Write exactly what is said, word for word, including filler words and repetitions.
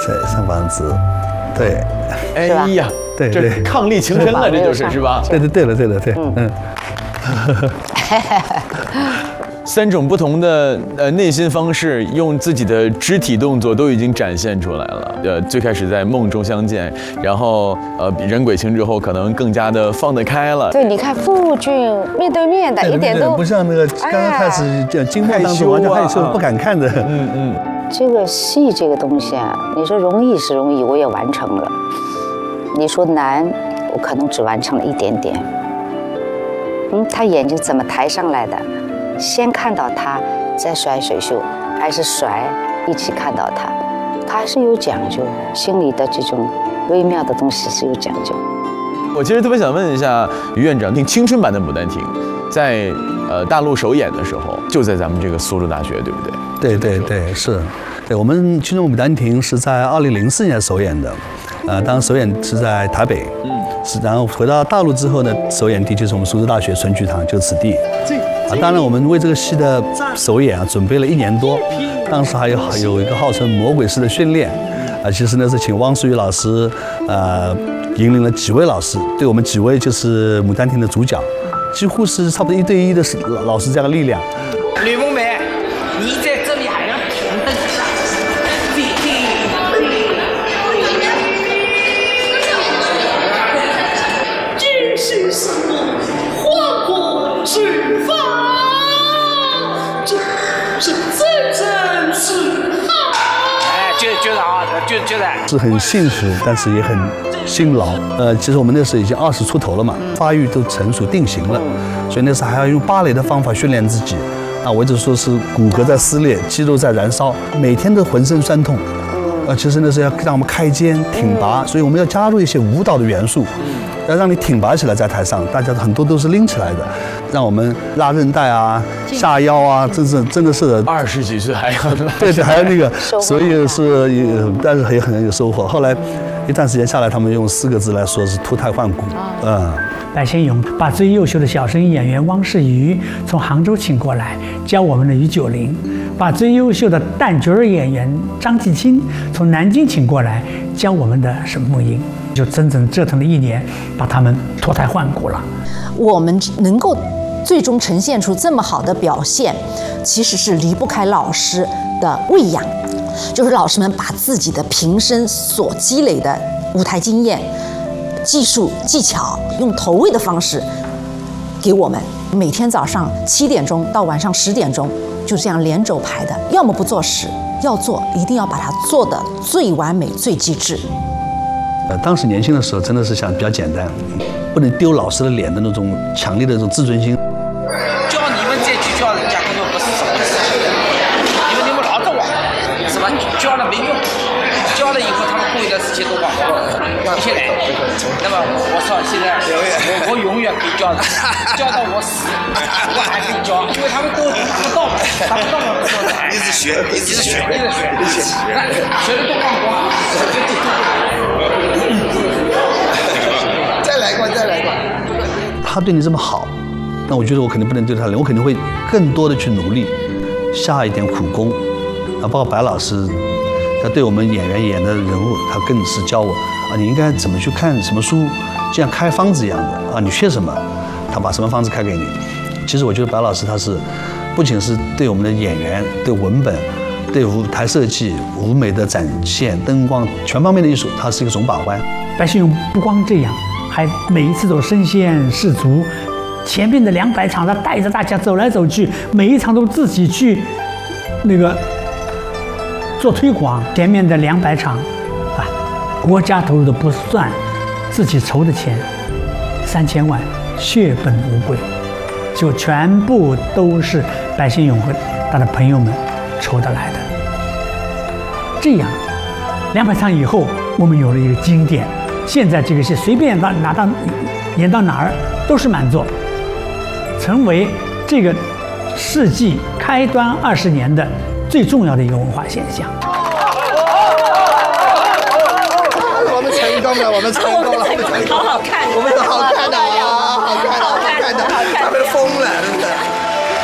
对，上房子，对， 哎呀， 对对， 这伉俪情深了，这就是是吧？ 对对对了对了对，嗯。 三种不同的呃内心方式，用自己的肢体动作都已经展现出来了。呃，最开始在梦中相见，然后呃人鬼情之后，可能更加的放得开了。 对，你看夫君面对面的，一点都不像那个刚刚开始讲金幕当中完全害羞不敢看的。嗯嗯。 这个戏这个东西啊，你说容易是容易，我也完成了；你说难，我可能只完成了一点点。嗯，他眼睛怎么抬上来的？先看到他，再甩水袖，还是甩一起看到他？他还是有讲究，心里的这种微妙的东西是有讲究。 我其实特别想问一下于院长，听青春版的《牡丹亭》在呃大陆首演的时候，就在咱们这个苏州大学，对不对？ 对对对，是。对，我们青春牡丹亭是在二零零四年首演的，呃，当时首演是在台北，嗯，是，然后回到大陆之后呢，首演地就是我们苏州大学纯剧堂，就此地。啊，当然我们为这个戏的首演啊准备了一年多，当时还有有一个号称魔鬼式的训练，啊，其实呢是请汪苏榆老师，呃，引领了几位老师，对我们几位就是牡丹亭的主角，几乎是差不多一对一的是老师这样的力量。 吕梦梅，你在这里还要平等一下。 这是什么花果之法？这这真真是好。 哎，就就是啊，就就是是很幸福，但是也很辛劳。呃，其实我们那时候已经二十出头了嘛，发育都成熟定型了，所以那时候还要用芭蕾的方法训练自己。啊，我一直说是骨骼在撕裂，肌肉在燃烧，每天都浑身酸痛。呃，其实那是要让我们开肩挺拔，所以我们要加入一些舞蹈的元素，要让你挺拔起来，在台上，大家很多都是拎起来的，让我们拉韧带啊、下腰啊，真是真的是二十几岁还要对对，还有那个，所以是也，但是也很有收获。后来一段时间下来，他们用四个字来说是脱胎换骨，嗯。 白先勇把最优秀的小生演员汪世瑜从杭州请过来教我们的于九龄，把最优秀的旦角儿演员张继青从南京请过来教我们的沈梦英，就整整折腾了一年，把他们脱胎换骨了。 我们能够最终呈现出这么好的表现，其实是离不开老师的喂养，就是老师们把自己的平生所积累的舞台经验、技术技巧，用投喂的方式给我们。每天早上七点钟到晚上十点钟，就这样连轴排的，要么不做事，要做一定要把它做得最完美、最极致。 呃，当时年轻的时候真的是想比较简单，不能丢老师的脸的那种强烈的那种自尊心。 教你们再去教人家，根本不是什么事，因为你们老着玩，是吧？教了没用，教了以后他们过一段时间都忘了，忘不下来。那么我说现在我我永远可以教的，教到我死，我还可以教，因为他们都达不到嘛，达不到嘛，不说的。 一直学，一直学， 一直学，一直学，学的都忘光。 再来一关，再来一关。 他对你这么好，那我觉得我肯定不能对他冷，我肯定会更多的去努力，下一点苦功。啊，包括白老师，他对我们演员演的人物，他更是教我啊，你应该怎么去看什么书，就像开方子一样的啊，你缺什么，他把什么方子开给你。其实我觉得白老师他是，不仅是对我们的演员、对文本、对舞台设计、舞美的展现、灯光全方面的艺术，他是一个总把关。 白先勇不光这样，还每一次都身先士卒，前面的两百场他带着大家走来走去，每一场都自己去那个做推广。前面的两百场啊，国家投入的不算，自己筹的钱三千万，血本无归，就全部都是白先勇和他的朋友们筹得来的。这样两百场以后，我们有了一个经典。现在这个戏随便拿拿到演到哪儿都是满座，成为这个世纪开端二十年的最重要的一个文化现象。 我们成功了，我们成功了，我们成功了，好好看，我们好看的。